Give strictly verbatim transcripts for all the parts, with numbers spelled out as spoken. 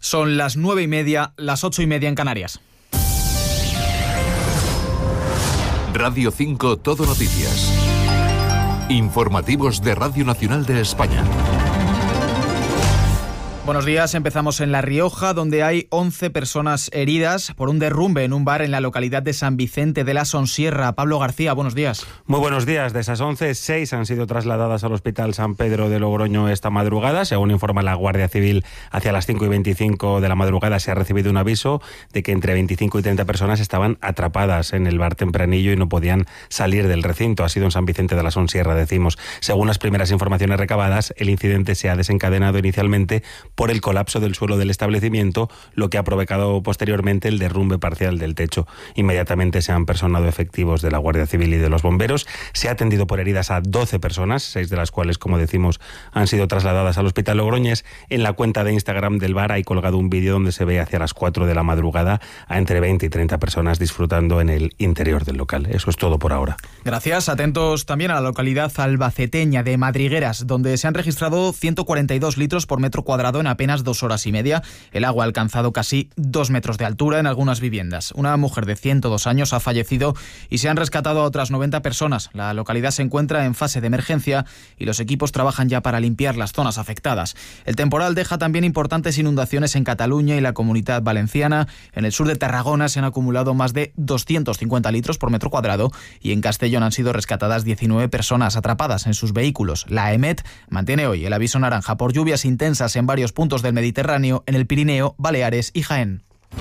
Son las nueve y media, las ocho y media en Canarias. Radio cinco Todo Noticias. Informativos de Radio Nacional de España. Buenos días, empezamos en La Rioja, donde hay once personas heridas por un derrumbe en un bar en la localidad de San Vicente de la Sonsierra. Pablo García, buenos días. Muy buenos días. De esas once, seis han sido trasladadas al Hospital San Pedro de Logroño esta madrugada. Según informa la Guardia Civil, hacia las cinco y veinticinco de la madrugada se ha recibido un aviso de que entre veinticinco y treinta personas estaban atrapadas en el bar tempranillo y no podían salir del recinto. Ha sido en San Vicente de la Sonsierra, decimos. Según las primeras informaciones recabadas, el incidente se ha desencadenado inicialmente por el colapso del suelo del establecimiento, lo que ha provocado posteriormente el derrumbe parcial del techo. Inmediatamente se han personado efectivos de la Guardia Civil y de los bomberos. Se ha atendido por heridas a doce personas, seis de las cuales, como decimos, han sido trasladadas al Hospital Logroñés. En la cuenta de Instagram del bar hay colgado un vídeo donde se ve hacia las cuatro de la madrugada a entre veinte y treinta personas disfrutando en el interior del local. Eso es todo por ahora. Gracias. Atentos también a la localidad albaceteña de Madrigueras, donde se han registrado ciento cuarenta y dos litros por metro cuadrado en apenas dos horas y media. El agua ha alcanzado casi dos metros de altura en algunas viviendas. Una mujer de ciento dos años ha fallecido y se han rescatado a otras noventa personas. La localidad se encuentra en fase de emergencia y los equipos trabajan ya para limpiar las zonas afectadas. El temporal deja también importantes inundaciones en Cataluña y la Comunidad Valenciana. En el sur de Tarragona se han acumulado más de doscientos cincuenta litros por metro cuadrado y en Castellón han sido rescatadas diecinueve personas atrapadas en sus vehículos. La EMET mantiene hoy el aviso naranja por lluvias intensas en varios puntos del Mediterráneo, en el Pirineo, Baleares y Jaén.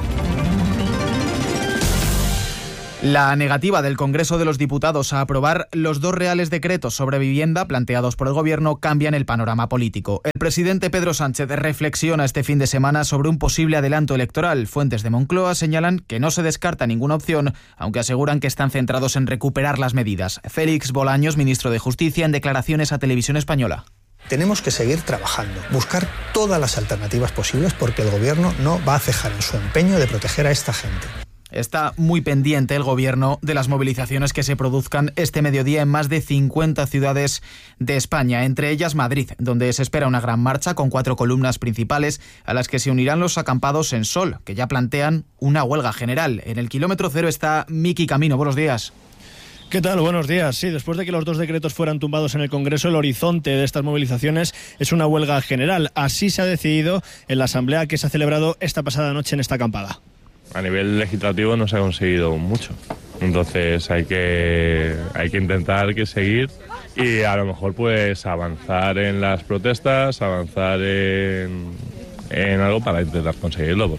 La negativa del Congreso de los Diputados a aprobar los dos reales decretos sobre vivienda planteados por el Gobierno cambian el panorama político. El presidente Pedro Sánchez reflexiona este fin de semana sobre un posible adelanto electoral. Fuentes de Moncloa señalan que no se descarta ninguna opción, aunque aseguran que están centrados en recuperar las medidas. Félix Bolaños, ministro de Justicia, en declaraciones a Televisión Española. Tenemos que seguir trabajando, buscar todas las alternativas posibles porque el Gobierno no va a cejar en su empeño de proteger a esta gente. Está muy pendiente el Gobierno de las movilizaciones que se produzcan este mediodía en más de cincuenta ciudades de España, entre ellas Madrid, donde se espera una gran marcha con cuatro columnas principales a las que se unirán los acampados en Sol, que ya plantean una huelga general. En el kilómetro cero está Miki Camino. Buenos días. ¿Qué tal? Buenos días. Sí, después de que los dos decretos fueran tumbados en el Congreso, el horizonte de estas movilizaciones es una huelga general. Así se ha decidido en la asamblea que se ha celebrado esta pasada noche en esta acampada. A nivel legislativo no se ha conseguido mucho, entonces hay que, hay que intentar que seguir y a lo mejor pues avanzar en las protestas, avanzar en, en algo para intentar conseguirlo.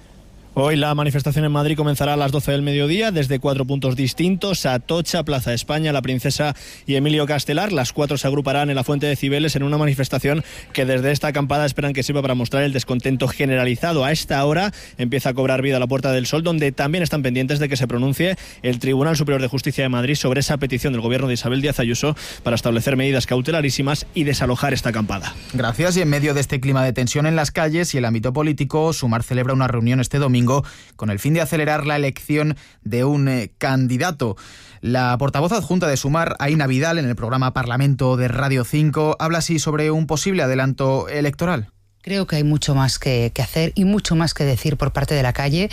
Hoy la manifestación en Madrid comenzará a las doce del mediodía desde cuatro puntos distintos: Atocha, Plaza España, La Princesa y Emilio Castelar. Las cuatro se agruparán en la Fuente de Cibeles en una manifestación que desde esta acampada esperan que sirva para mostrar el descontento generalizado. A esta hora empieza a cobrar vida la Puerta del Sol, donde también están pendientes de que se pronuncie el Tribunal Superior de Justicia de Madrid sobre esa petición del gobierno de Isabel Díaz Ayuso para establecer medidas cautelarísimas y desalojar esta acampada. Gracias. Y en medio de este clima de tensión en las calles y el ámbito político, Sumar celebra una reunión este domingo con el fin de acelerar la elección de un eh, candidato. La portavoz adjunta de Sumar, Aina Vidal, en el programa Parlamento de Radio cinco, habla así sobre un posible adelanto electoral. Creo que hay mucho más que, que hacer y mucho más que decir por parte de la calle,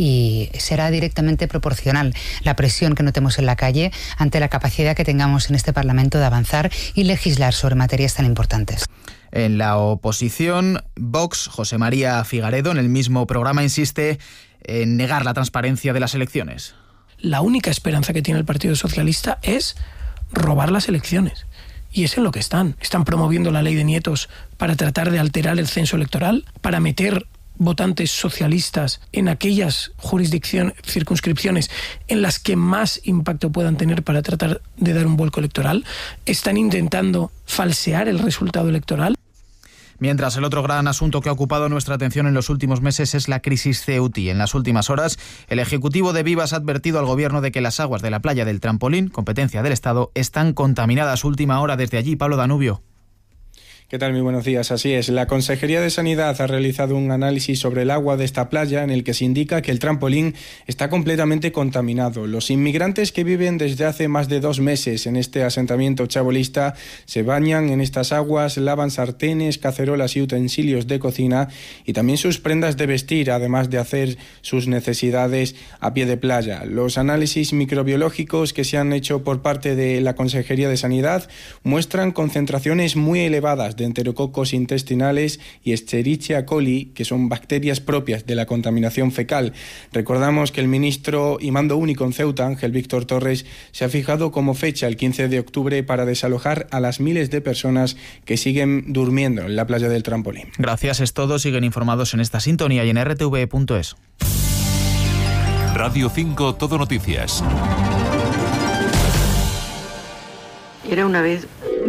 y será directamente proporcional la presión que notemos en la calle ante la capacidad que tengamos en este Parlamento de avanzar y legislar sobre materias tan importantes. En la oposición, Vox, José María Figaredo, en el mismo programa insiste en negar la transparencia de las elecciones. La única esperanza que tiene el Partido Socialista es robar las elecciones. Y es en lo que están. Están promoviendo la ley de nietos para tratar de alterar el censo electoral, para meter votantes socialistas en aquellas jurisdicciones, circunscripciones en las que más impacto puedan tener para tratar de dar un vuelco electoral. Están intentando falsear el resultado electoral. Mientras, el otro gran asunto que ha ocupado nuestra atención en los últimos meses es la crisis Ceuti. En las últimas horas, el Ejecutivo de Vivas ha advertido al Gobierno de que las aguas de la playa del Trampolín, competencia del Estado, están contaminadas. Última hora desde allí, Pablo Danubio. ¿Qué tal? Muy buenos días. Así es, la Consejería de Sanidad ha realizado un análisis sobre el agua de esta playa en el que se indica que el trampolín está completamente contaminado. Los inmigrantes que viven desde hace más de dos meses en este asentamiento chabolista se bañan en estas aguas, lavan sartenes, cacerolas y utensilios de cocina y también sus prendas de vestir, además de hacer sus necesidades a pie de playa. Los análisis microbiológicos que se han hecho por parte de la Consejería de Sanidad muestran concentraciones muy elevadas de enterococos intestinales y Escherichia coli, que son bacterias propias de la contaminación fecal. Recordamos que el ministro y mando único en Ceuta, Ángel Víctor Torres, se ha fijado como fecha el quince de octubre para desalojar a las miles de personas que siguen durmiendo en la playa del Trampolín. Gracias, es todo. Siguen informados en esta sintonía y en r t v punto es. Radio cinco Todo Noticias. Era una vez...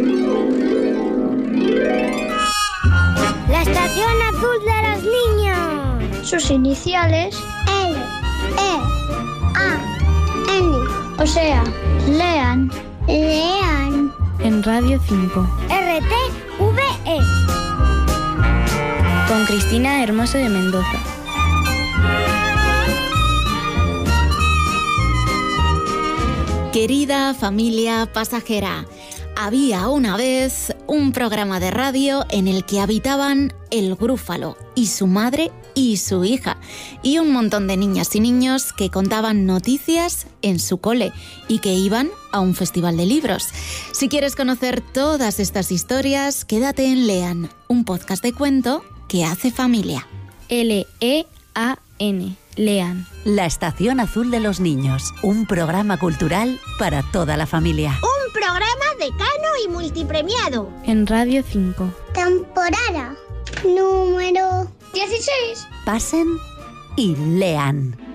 La Estación Azul de los Niños. Sus iniciales L, E, A, N. O sea, lean. Lean. En Radio cinco. R T V E. Con Cristina Hermoso de Mendoza. Querida familia pasajera, había una vez un programa de radio en el que habitaban el Grúfalo y su madre y su hija, y un montón de niñas y niños que contaban noticias en su cole y que iban a un festival de libros. Si quieres conocer todas estas historias, quédate en Lean, un podcast de cuento que hace familia. L E A N. Lean. La Estación Azul de los Niños, un programa cultural para toda la familia. Un programa decano y multipremiado. En Radio cinco. Temporada número dieciséis. Pasen y lean.